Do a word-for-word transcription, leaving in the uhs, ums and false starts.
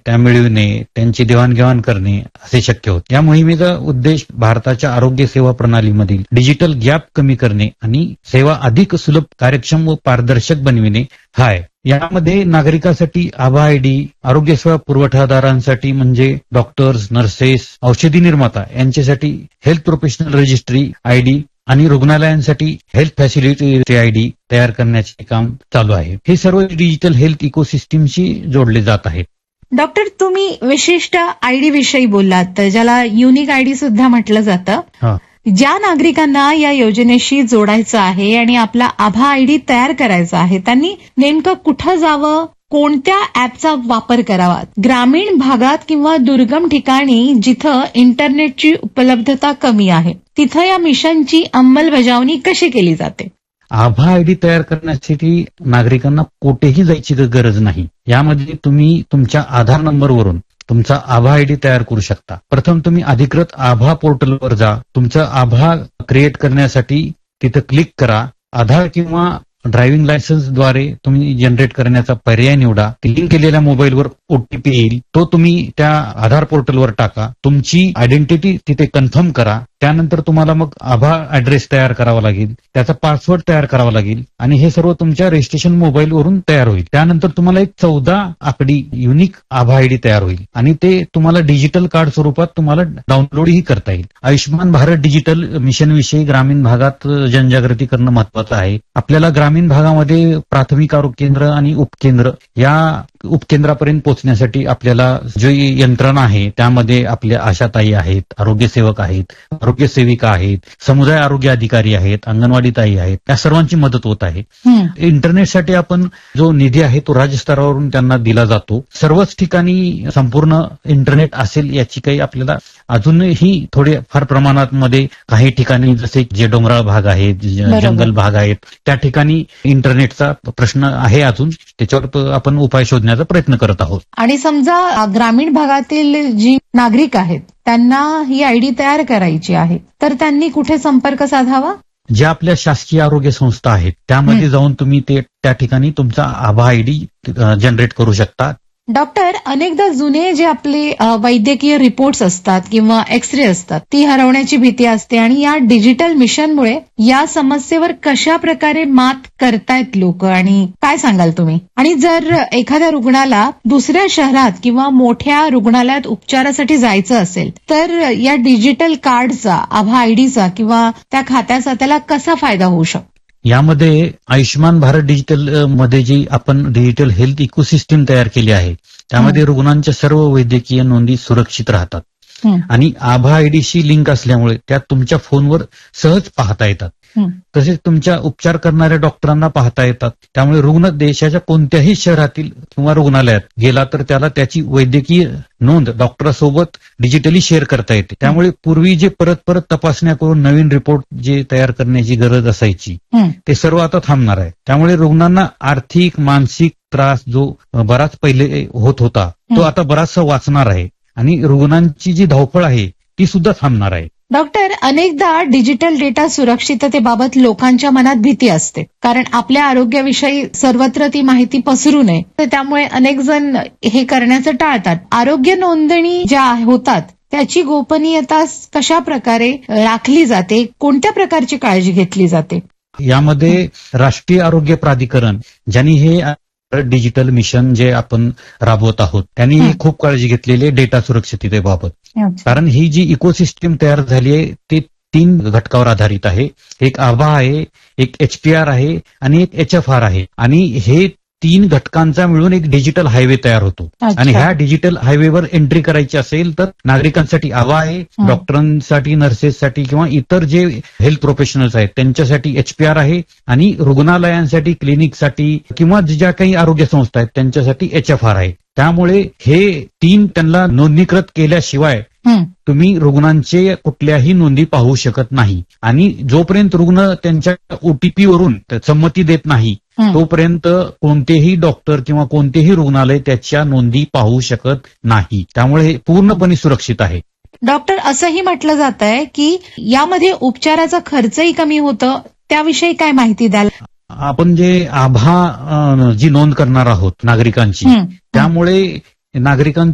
त्या मिळविणे, त्यांची देवाणघेवाण करणे असे शक्य होते. या मोहिमेचा उद्देश भारताच्या आरोग्य सेवा प्रणालीमधील डिजिटल गॅप कमी करणे आणि सेवा अधिक सुलभ, कार्यक्षम व पारदर्शक बनविणे हा आहे. यामध्ये नागरिकांसाठी आभा आयडी, आरोग्य सेवा पुरवठादारांसाठी म्हणजे डॉक्टर्स, नर्सेस, औषधी निर्माता यांच्यासाठी हेल्थ प्रोफेशनल रजिस्ट्री आयडी आणि रुग्णालयांसाठी हेल्थ फॅसिलिटी आयडी तयार करण्याचे काम चालू आहे. हे सर्व डिजिटल हेल्थ इकोसिस्टीमशी जोडले जात आहेत. डॉक्टर, तुम्ही विशिष्ट आयडी विषयी बोललात, ज्याला युनिक आयडी सुद्धा म्हटलं जातं. ज्या नागरिकांना या योजनेशी जोडायचं आहे आणि आपला आभा आयडी तयार करायचा आहे, त्यांनी नेमकं कुठं जावं, कोणत्या ऍपचा वापर करावा? ग्रामीण भागात किंवा दुर्गम ठिकाणी जिथं इंटरनेटची उपलब्धता कमी आहे, तिथं या मिशनची अंमलबजावणी कशी केली जाते? आभा आयडी तयार करण्यासाठी नागरिकांना कुठेही जायची गरज नाही. यामध्ये तुम्ही तुमच्या आधार नंबरवरून तुमचा आभा आयडी तयार करू शकता. प्रथम तुम्ही अधिकृत आभा पोर्टलवर जा. तुमचा आभा क्रिएट करण्यासाठी तिथं क्लिक करा. आधार किंवा ड्रायव्हिंग लायसन्सद्वारे तुम्ही जनरेट करण्याचा पर्याय निवडा. लिंक केलेल्या मोबाईलवर ओटीपी येईल, तो तुम्ही त्या आधार पोर्टलवर टाका. तुमची आयडेंटिटी तिथे कन्फर्म करा. त्यानंतर तुम्हाला मग आभा ऍड्रेस तयार करावा लागेल, त्याचा पासवर्ड तयार करावा लागेल आणि हे सर्व तुमच्या रजिस्ट्रेशन मोबाईलवरून तयार होईल. त्यानंतर तुम्हाला एक चौदा आकडी युनिक आभा आयडी तयार होईल आणि ते तुम्हाला डिजिटल कार्ड स्वरूपात तुम्हाला डाउनलोडही करता येईल. आयुष्यमान भारत डिजिटल मिशन विषयी ग्रामीण भागात जनजागृती करणं महत्वाचं आहे. आपल्याला ग्रामीण भागामध्ये प्राथमिक आरोग्य केंद्र आणि उपकेंद्र, या उपकेंद्रापर्यंत पोहोचण्यासाठी आपल्याला जी यंत्रणा आहे त्यामध्ये आपल्या आशाताई आहेत, आरोग्य सेवक आहेत, आरोग्य सेविका आहेत, समुदाय आरोग्य अधिकारी आहेत, अंगणवाडी ताई आहेत, या सर्वांची मदत होत आहे. इंटरनेटसाठी आपण जो निधी आहे तो राज्यस्तरावरून त्यांना दिला जातो. सर्वच ठिकाणी संपूर्ण इंटरनेट असेल याची काही आपल्याला अजूनही थोडे फार प्रमाणात मध्ये काही ठिकाणी, जसे जे डोंगराळ भाग आहेत, जंगल भाग आहेत, त्या ठिकाणी इंटरनेटचा प्रश्न आहे अजून. त्याच्यावर आपण उपाय शोधण्याचा प्रयत्न करत आहोत. आणि समजा ग्रामीण भागातील जी नागरिक आहेत त्यांना ही आयडी तयार करायची आहे, तर त्यांनी कुठे संपर्क साधावा? ज्या आपल्या शासकीय आरोग्य संस्था आहेत त्यामध्ये जाऊन तुम्ही ते त्या ठिकाणी तुमचा आभा आयडी जनरेट करू शकता. डॉक्टर, अनेकदा जुने जे आपले वैद्यकीय रिपोर्ट्स असतात किंवा एक्सरे असतात ती हरवण्याची भीती असते आणि या डिजिटल मिशनमुळे या समस्येवर कशा प्रकारे मात करतायत लोक, आणि काय सांगाल तुम्ही? आणि जर एखाद्या रुग्णाला दुसऱ्या शहरात किंवा मोठ्या रुग्णालयात उपचारासाठी जायचं असेल तर या डिजिटल कार्डचा, आभा आयडीचा किंवा त्या खात्याचा त्याला कसा फायदा होऊ शकतो? यामध्ये आयुष्यमान भारत डिजिटल मध्ये जी आपण डिजिटल हेल्थ इकोसिस्टीम तयार केली आहे त्यामध्ये रुग्णांच्या सर्व वैद्यकीय नोंदी सुरक्षित राहतात आणि आभा आयडीशी लिंक असल्यामुळे त्या तुमच्या फोनवर सहज पाहता येतात. तसेच तुमच्या उपचार करणाऱ्या डॉक्टरांना पाहता येतात. त्यामुळे रुग्ण देशाच्या कोणत्याही शहरातील किंवा रुग्णालयात गेला तर त्याला त्याची वैद्यकीय नोंद डॉक्टरांसोबत डिजिटली शेअर करता येते. त्यामुळे पूर्वी जे परत परत तपासण्या करून नवीन रिपोर्ट जे तयार करण्याची गरज असायची ते सर्व आता थांबणार आहे. त्यामुळे रुग्णांना आर्थिक, मानसिक त्रास जो बराच पहिले होत होता तो आता बराचसा वाचणार आहे आणि रुग्णांची जी धावपळ आहे ती सुद्धा थांबणार आहे. डॉक्टर, अनेकदा डिजिटल डेटा सुरक्षिततेबाबत लोकांच्या मनात भीती असते, कारण आपल्या आरोग्याविषयी सर्वत्र ती माहिती पसरू नये, तर त्यामुळे अनेक जण हे करण्याचं टाळतात. आरोग्य नोंदणी ज्या होतात त्याची गोपनीयता कशा प्रकारे राखली जाते, कोणत्या प्रकारची काळजी घेतली जाते? यामध्ये राष्ट्रीय आरोग्य प्राधिकरण, ज्यांनी हे डिजिटल मिशन जे आपण राबवत आहोत त्यांनी खूप काळजी घेतलेली आहे डेटा सुरक्षिततेबाबत. कारण ही जी इकोसिस्टीम तयार झाली आहे ते तीन घटकावर आधारित आहे. एक आभा आहे, एक एचपीआर आहे आणि एक एचएफआर आहे. आणि हे तीन घटकांचा मिळून एक डिजिटल हायवे तयार होतो. आणि ह्या डिजिटल हायवेवर एंट्री करायची असेल तर नागरिकांसाठी आभा आहे, डॉक्टरांसाठी, नर्सेससाठी किंवा इतर जे हेल्थ प्रोफेशनल्स आहेत त्यांच्यासाठी एचपीआर आहे आणि रुग्णालयांसाठी, क्लिनिकसाठी किंवा ज्या काही आरोग्य संस्था आहेत त्यांच्यासाठी एचएफआर आहे. त्यामुळे हे तीन त्यांना नोंदणीकृत केल्याशिवाय तुम्ही रुग्णांचे कुठल्याही नोंदी पाहू शकत नाही. आणि जोपर्यंत रुग्ण त्यांच्या ओटीपी वरून संमती देत नाही तोपर्यंत कोणतेही डॉक्टर किंवा कोणतेही रुग्णालय त्याच्या नोंदी पाहू शकत नाही. त्यामुळे हे पूर्णपणे सुरक्षित आहे. डॉक्टर, असंही म्हटलं जात आहे की यामध्ये उपचाराचा खर्चही कमी होतं, त्याविषयी काय माहिती द्याल? आपण जे आभा जी नोंद करणार आहोत नागरिकांची, त्यामुळे नागरिकांचं